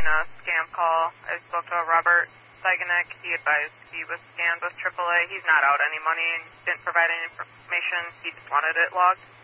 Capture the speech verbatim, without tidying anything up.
in a scam call. I spoke to Robert Siganek. He advised he was scammed with triple A. He's not out any money and didn't provide any information. He just wanted it logged.